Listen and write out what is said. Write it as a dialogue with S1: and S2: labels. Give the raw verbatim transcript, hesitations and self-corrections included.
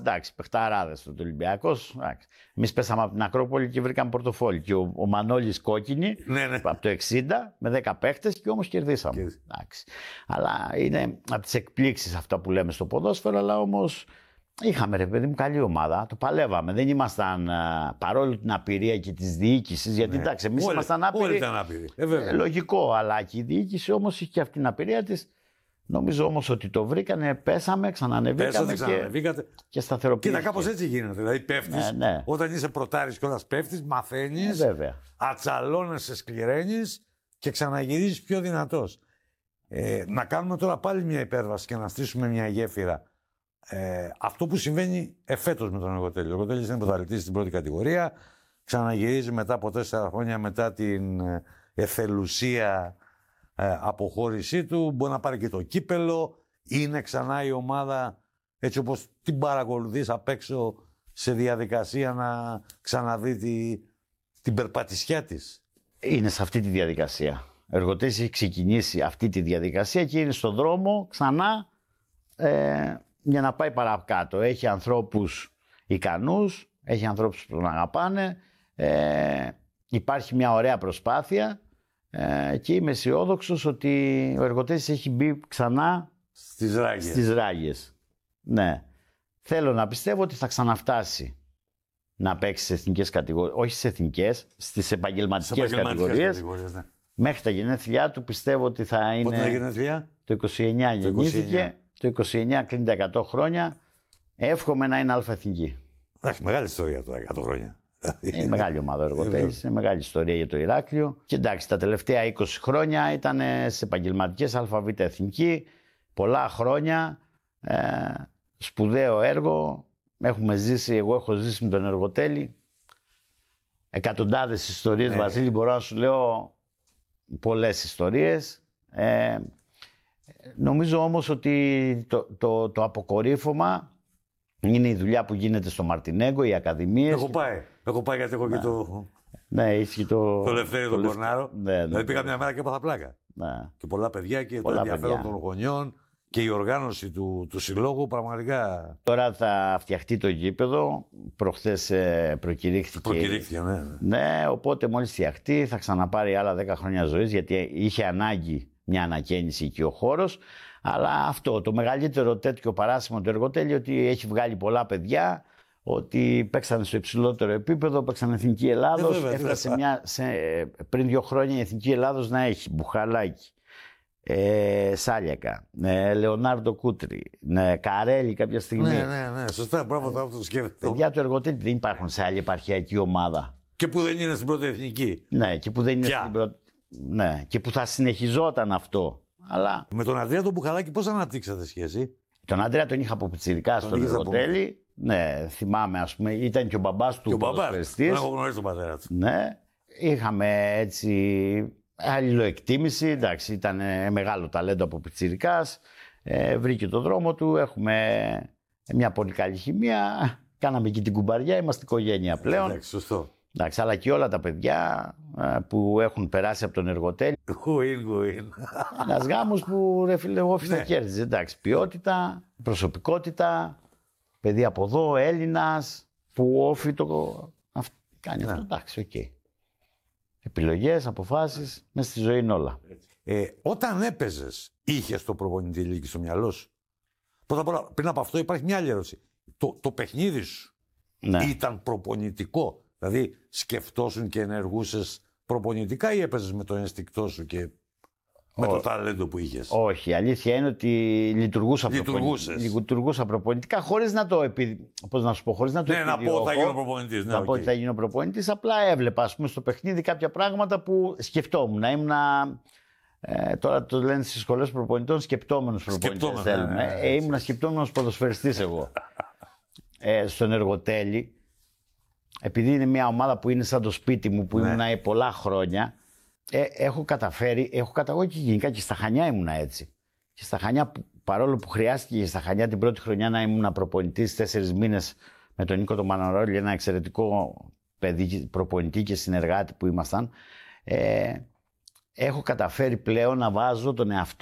S1: εντάξει, παιχταράδες ο Ολυμπιακός. Εμείς πέσαμε από την Ακρόπολη και βρήκαμε πορτοφόλι. Και ο, ο Μανώλης κόκκινη
S2: ναι, ναι.
S1: από το εξήντα με δέκα παίχτες και όμως κερδίσαμε. Εντάξει. Αλλά είναι από τις εκπλήξεις αυτά που λέμε στο ποδόσφαιρο, αλλά όμως είχαμε ρε παιδί μου καλή ομάδα. Το παλεύαμε. Δεν ήμασταν παρόλο την απειρία και της διοίκησης. Γιατί
S2: ναι.
S1: εντάξει, εμείς ήμασταν άπειροι.
S2: Όλοι ήταν άπειροι. Ε, βέβαια.
S1: Λογικό, αλλά και η διοίκηση όμως είχε και αυτή την απειρία της. Νομίζω όμως ότι το βρήκανε, πέσαμε, ξανανεβήκαμε και, και σταθεροποιήσαμε.
S2: Κοίτα, κάπως έτσι γίνεται. Δηλαδή πέφτεις, ναι, ναι. όταν είσαι πρωτάρης κιόλας πέφτεις, μαθαίνεις,
S1: ε,
S2: ατσαλώνεσαι, σκληραίνεις και ξαναγυρίζεις πιο δυνατός. Ε, να κάνουμε τώρα πάλι μια υπέρβαση και να στήσουμε μια γέφυρα. Ε, αυτό που συμβαίνει εφέτος με τον Εργοτέλη. Ο Εργοτέλης είναι πρωταθλητής στην πρώτη κατηγορία, ξαναγυρίζει μετά από τέσσερα χρόνια μετά την εθελουσία Ε, αποχώρησή του, μπορεί να πάρει και το κύπελο, είναι ξανά η ομάδα έτσι όπως την παρακολουθείς απ' έξω σε διαδικασία να ξαναδεί τη, την περπατησιά της.
S1: Είναι σε αυτή τη διαδικασία. Ο Εργοτέλης έχει ξεκινήσει αυτή τη διαδικασία και είναι στον δρόμο ξανά ε, για να πάει παρακάτω. Έχει ανθρώπους ικανούς, έχει ανθρώπους που τον αγαπάνε, ε, υπάρχει μια ωραία προσπάθεια. Ε, και είμαι αισιόδοξος ότι ο Εργοτέλης έχει μπει ξανά
S2: στις ράγες.
S1: στις ράγες. Ναι. Θέλω να πιστεύω ότι θα ξαναφτάσει να παίξει σε εθνικές κατηγορίες, όχι σε εθνικές, στις επαγγελματικές κατηγορίες.
S2: Ναι.
S1: Μέχρι τα γενέθλιά του πιστεύω ότι θα είναι.
S2: Πότε είναι τα γενέθλια?
S1: Το είκοσι εννιά γεννήθηκε, το είκοσι εννιά κλείνει τα εκατό χρόνια. Εύχομαι να είναι αλφα-εθνική.
S2: Έχει μεγάλη ιστορία τώρα, εκατό χρόνια.
S1: Είναι μεγάλη ομάδα ο Εργοτέλης, είναι μεγάλη ιστορία για το Ηράκλειο. Και εντάξει, τα τελευταία είκοσι χρόνια ήταν σε επαγγελματικές ΑΒ εθνική. Πολλά χρόνια, ε, σπουδαίο έργο. Έχουμε ζήσει, εγώ έχω ζήσει με τον Εργοτέλη. Εκατοντάδες ιστορίες, ναι. Βασίλη, μπορώ να σου λέω πολλές ιστορίες. Ε, νομίζω όμως ότι το, το, το αποκορύφωμα είναι η δουλειά που γίνεται στο Μαρτινέγκο, οι ακαδημίες.
S2: Έχω πάει. Έχω πάει γιατί έχω ναι. και το.
S1: Ναι, έχει το.
S2: Το Λευτέρη τον Κορνάρο.
S1: Ναι, ναι,
S2: δηλαδή πήγα μια μέρα και έπαθα πλάκα.
S1: Ναι.
S2: Και πολλά παιδιά και
S1: πολλά
S2: το ενδιαφέρον
S1: παιδιά.
S2: των γονιών και η οργάνωση του, του συλλόγου πραγματικά.
S1: Τώρα θα φτιαχτεί το γήπεδο. Προχθές ε, προκηρύχθηκε.
S2: Προκηρύχθηκε, ναι, ναι.
S1: Ναι, οπότε μόλις φτιαχτεί θα ξαναπάρει άλλα δέκα χρόνια ζωής γιατί είχε ανάγκη μια ανακαίνιση εκεί ο χώρος. Αλλά αυτό, το μεγαλύτερο τέτοιο παράσημο του Εργοτέλη ότι έχει βγάλει πολλά παιδιά, ότι παίξανε στο υψηλότερο επίπεδο, παίξανε Εθνική Ελλάδος. Ε, έφτασε μια, σε, πριν δύο χρόνια η Εθνική Ελλάδος να έχει Μπουχαλάκη, ε, Σάλιακα, ε, Λεωνάρντο Κούτρι, ε, Καρέλη κάποια στιγμή.
S2: Ναι, ναι, ναι, σωστά, μπράβο, θα το σκέφτομαι.
S1: Παιδιά του Εργοτέλη δεν υπάρχουν σε άλλη επαρχιακή ομάδα.
S2: Και που δεν είναι στην πρώτη εθνική.
S1: Ναι, και που δεν είναι στην πρώτη. Ναι, και που θα συνεχιζόταν αυτό. Αλλά...
S2: Με τον Ανδρέα τον Μπουχαλάκη πώς αναπτύξατε σχέση?
S1: Τον Ανδρέα τον είχα από πιτσιρικά στον Εργοτέλη. Ναι, θυμάμαι, ας πούμε, ήταν και ο μπαμπάς του ποδοσφαιριστής.
S2: Δεν έχω γνωρίσει τον πατέρα του.
S1: Ναι, είχαμε έτσι αλληλοεκτίμηση. Εντάξει, ήταν μεγάλο ταλέντο από πιτσιρικάς. Ε, βρήκε το δρόμο του. Έχουμε μια πολύ καλή χημεία. Κάναμε και την κουμπαριά. Είμαστε οικογένεια πλέον.
S2: Εντάξει, σωστό.
S1: Εντάξει, αλλά και όλα τα παιδιά που έχουν περάσει από τον Εργοτέλη.
S2: Γουίν, γουίν.
S1: Ένας γάμος που ρε φίλε, εγώ φυσικά κέρδιζε. Εντάξει, ποιότητα, προσωπικότητα, παιδί από εδώ, Έλληνας, που όφη το κάνει αυτό. Εντάξει, οκ. Okay. Επιλογές, αποφάσεις, μέσα στη ζωή είναι όλα.
S2: Ε, όταν έπαιζες, είχες το προπονητή Λίκη στο μυαλό σου? Πρώτα απ' όλα, πριν από αυτό υπάρχει μια άλλη ερώτηση. Το, το παιχνίδι σου ναι. ήταν προπονητικό? Δηλαδή σκεφτόσουν και ενεργούσες προπονητικά ή έπαιζες με το ενστικτό σου και με Ο... το ταλέντο που είχες?
S1: Όχι, η αλήθεια είναι ότι λειτουργούσα, προπονητικά, λειτουργούσα προπονητικά χωρίς να το επι... πώς να σου πω, χωρίς να το
S2: ναι, να πω θα γίνω προπονητής.
S1: Ναι, να okay. πω ότι θα γίνω προπονητής, απλά έβλεπα ας πούμε, στο παιχνίδι κάποια πράγματα που σκεφτόμουν. Ήμουνα, ε, τώρα το λένε στις σχολές προπονητών, σκεπτόμενος προπονητής θέλουμε. Ναι, ναι, ναι, ε, ήμουνα σκεπτόμενος ποδοσφαιριστής εγώ. ε, στον Εργοτέλη. Επειδή είναι μια ομάδα που είναι σαν το σπίτι μου, που ναι. ήμουνα πολλά χρόνια, ε, έχω καταφέρει, έχω καταγωγή και γενικά και στα Χανιά ήμουνα έτσι. Και στα Χανιά, παρόλο που χρειάστηκε και στα Χανιά την πρώτη χρονιά να ήμουν προπονητής τέσσερις μήνες με τον Νίκο τον Μαναρόλη, ένα εξαιρετικό παιδί, προπονητή και συνεργάτη που ήμασταν, ε, έχω καταφέρει πλέον να βάζω τον εαυτό